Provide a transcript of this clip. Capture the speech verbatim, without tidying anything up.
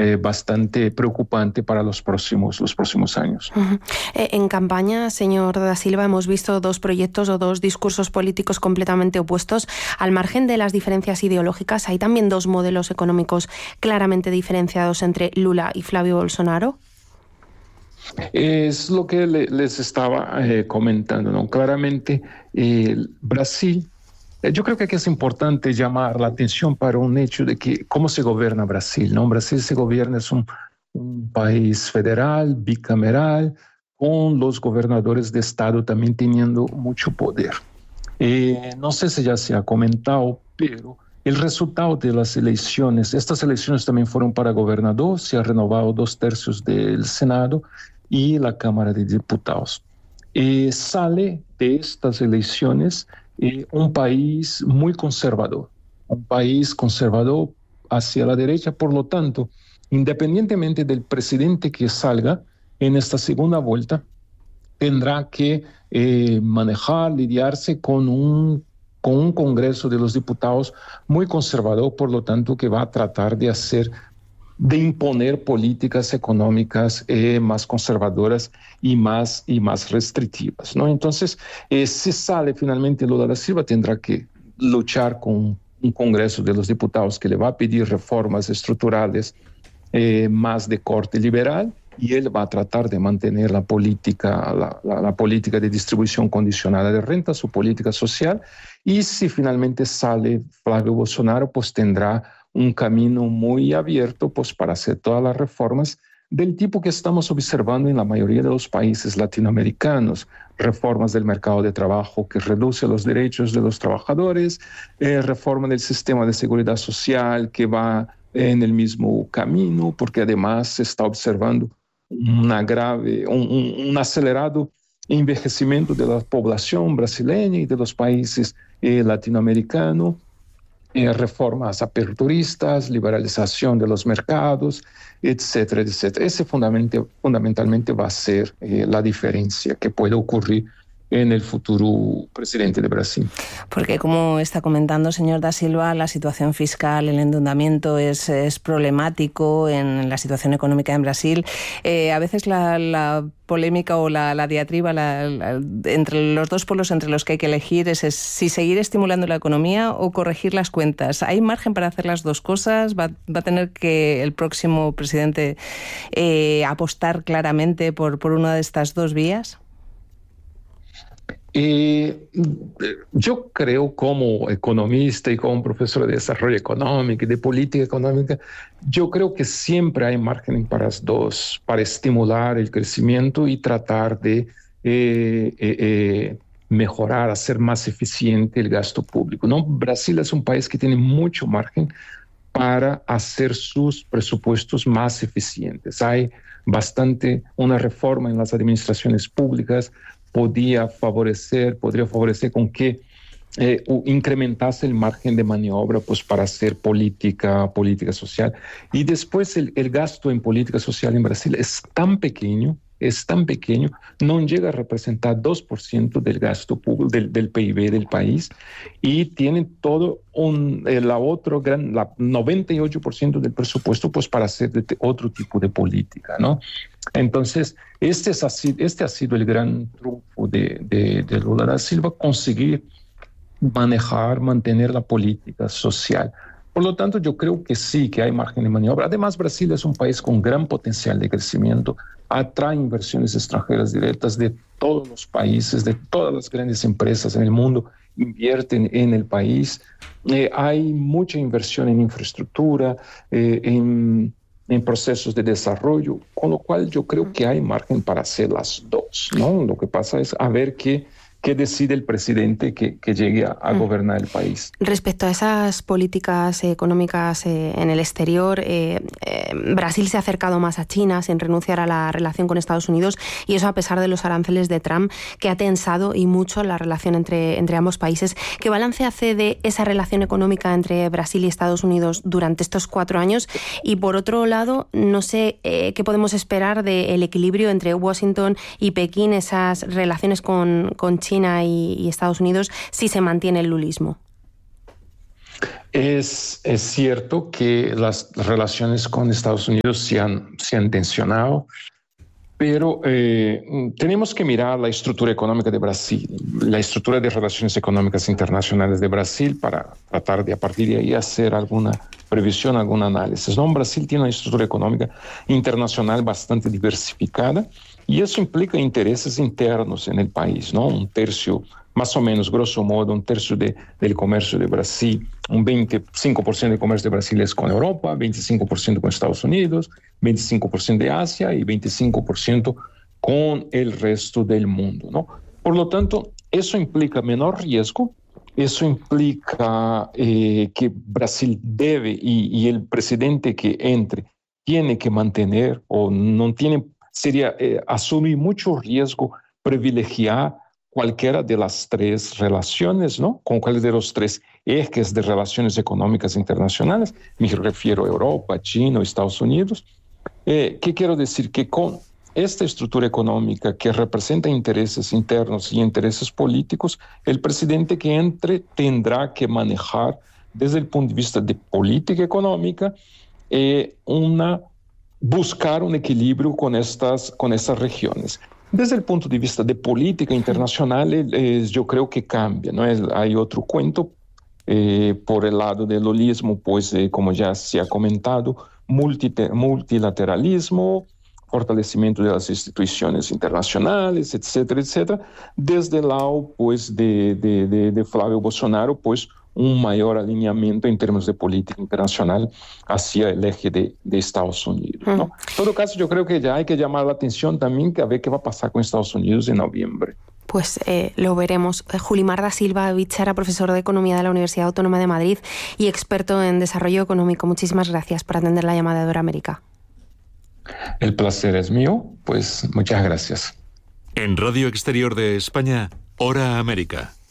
eh, bastante preocupante para los próximos, los próximos años. Uh-huh. Eh, en campaña, señor Da Silva, hemos visto dos proyectos o dos discursos políticos completamente opuestos. Al margen de las diferencias ideológicas, ¿hay también dos modelos económicos claramente diferenciados entre Lula y Flavio Bolsonaro? Es lo que le, les estaba eh, comentando, ¿no? Claramente, eh, Brasil, eh, yo creo que aquí es importante llamar la atención para un hecho de que cómo se gobierna Brasil, ¿no? Brasil se gobierna, es un, un país federal, bicameral, con los gobernadores de estado también teniendo mucho poder. Eh, no sé si ya se ha comentado, pero el resultado de las elecciones, estas elecciones también fueron para gobernador, se ha renovado dos tercios del Senado y la Cámara de Diputados. Eh, sale de estas elecciones eh, un país muy conservador, un país conservador hacia la derecha, por lo tanto, independientemente del presidente que salga en esta segunda vuelta, tendrá que eh, manejar, lidiarse con un, con un Congreso de los Diputados muy conservador, por lo tanto, que va a tratar de hacer, de imponer políticas económicas eh, más conservadoras y más, y más restrictivas, ¿no? Entonces, eh, si sale finalmente Lula da Silva, tendrá que luchar con un Congreso de los Diputados que le va a pedir reformas estructurales eh, más de corte liberal, y él va a tratar de mantener la política, la, la, la política de distribución condicionada de renta, su política social, y si finalmente sale Flavio Bolsonaro, pues tendrá un camino muy abierto pues, para hacer todas las reformas del tipo que estamos observando en la mayoría de los países latinoamericanos, reformas del mercado de trabajo que reduce los derechos de los trabajadores, eh, reforma del sistema de seguridad social que va en el mismo camino, porque además se está observando una grave, un, un, un acelerado envejecimiento de la población brasileña y de los países eh, latinoamericanos, eh, reformas aperturistas, liberalización de los mercados, etcétera, etcétera. Ese fundamentalmente, fundamentalmente va a ser eh, la diferencia que puede ocurrir en el futuro presidente de Brasil. Porque, como está comentando, señor Da Silva, la situación fiscal, el endeudamiento es, es problemático en la situación económica en Brasil. Eh, a veces la, la polémica o la, la diatriba la, la, entre los dos polos entre los que hay que elegir es, es si seguir estimulando la economía o corregir las cuentas. ¿Hay margen para hacer las dos cosas? ¿Va, va a tener que el próximo presidente eh, apostar claramente por, por una de estas dos vías? Y yo creo, como economista y como profesor de desarrollo económico y de política económica, yo creo que siempre hay margen para las dos, para estimular el crecimiento y tratar de eh, eh, eh, mejorar, hacer más eficiente el gasto público, ¿no? Brasil es un país que tiene mucho margen para hacer sus presupuestos más eficientes. Hay bastante una reforma en las administraciones públicas, podía favorecer, podría favorecer con que eh, incrementase el margen de maniobra pues, para hacer política, política social. Y después el, el gasto en política social en Brasil es tan pequeño, es tan pequeño, no llega a representar dos por ciento del gasto público, del, del P I B del país, y tiene todo un, eh, la otro gran, la noventa y ocho por ciento del presupuesto pues, para hacer de, de otro tipo de política, ¿no? Entonces, este, es así, este ha sido el gran triunfo de, de, de Lula da Silva, conseguir manejar, mantener la política social. Por lo tanto, yo creo que sí, que hay margen de maniobra. Además, Brasil es un país con gran potencial de crecimiento, atrae inversiones extranjeras directas de todos los países, de todas las grandes empresas en el mundo, invierten en el país. Eh, hay mucha inversión en infraestructura, eh, en... en procesos de desarrollo, con lo cual yo creo que hay margen para hacer las dos, ¿no? Lo que pasa es a ver qué, qué decide el presidente que, que llegue a, a gobernar el país. Respecto a esas políticas económicas eh, en el exterior, eh, eh, Brasil se ha acercado más a China sin renunciar a la relación con Estados Unidos, y eso a pesar de los aranceles de Trump, que ha tensado y mucho la relación entre, entre ambos países. ¿Qué balance hace de esa relación económica entre Brasil y Estados Unidos durante estos cuatro años? Y por otro lado, no sé eh, qué podemos esperar del equilibrio entre Washington y Pekín, esas relaciones con, con China y, y Estados Unidos, si se mantiene el lulismo. Es, es cierto que las relaciones con Estados Unidos se han, se han tensionado, pero eh, tenemos que mirar la estructura económica de Brasil, la estructura de relaciones económicas internacionales de Brasil para tratar de a partir de ahí hacer alguna previsión, algún análisis, ¿no? Brasil tiene una estructura económica internacional bastante diversificada y eso implica intereses internos en el país, ¿no? Un tercio, más o menos, grosso modo, un tercio de, del comercio de Brasil, un veinticinco por ciento del comercio de Brasil es con Europa, veinticinco por ciento con Estados Unidos, veinticinco por ciento de Asia y veinticinco por ciento con el resto del mundo, ¿no? Por lo tanto, eso implica menor riesgo, eso implica eh, que Brasil debe y, y el presidente que entre tiene que mantener o no tiene, sería eh, asumir mucho riesgo, privilegiar cualquiera de las tres relaciones, ¿no? Con cuál de los tres ejes de relaciones económicas internacionales, me refiero a Europa, China, Estados Unidos. Eh, ¿Qué quiero decir? Que con esta estructura económica que representa intereses internos y intereses políticos, el presidente que entre tendrá que manejar desde el punto de vista de política económica eh, una, buscar un equilibrio con estas, con estas regiones. Desde el punto de vista de política internacional, eh, yo creo que cambia, ¿no? Es, hay otro cuento eh, por el lado del holismo, pues eh, como ya se ha comentado, multi, multilateralismo, fortalecimiento de las instituciones internacionales, etcétera, etcétera. Desde el lado pues, de, de, de, de Flávio Bolsonaro, pues un mayor alineamiento en términos de política internacional hacia el eje de, de Estados Unidos, ¿no? Mm. En todo caso, yo creo que ya hay que llamar la atención también que a ver qué va a pasar con Estados Unidos en noviembre. Pues eh, lo veremos. Julimar da Silva Bichara, profesor de Economía de la Universidad Autónoma de Madrid y experto en desarrollo económico. Muchísimas gracias por atender la llamada de Hora América. El placer es mío, pues muchas gracias. En Radio Exterior de España, Hora América.